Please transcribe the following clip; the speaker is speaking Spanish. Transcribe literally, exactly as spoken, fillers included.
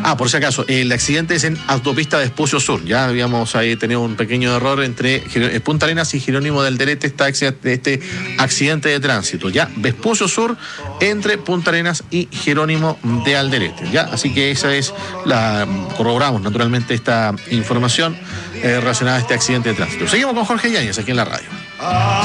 Ah, por si acaso, el accidente es en autopista Vespucio Sur. Ya habíamos ahí tenido un pequeño error entre Punta Arenas y Jerónimo del Derete, está este accidente de tránsito. Ya, Vespucio Sur entre Punta Arenas y Jerónimo de Alderete. Ya, así que esa es la, corroboramos naturalmente esta información eh, relacionada a este accidente de tránsito. Seguimos con Jorge Yáñez aquí en la radio.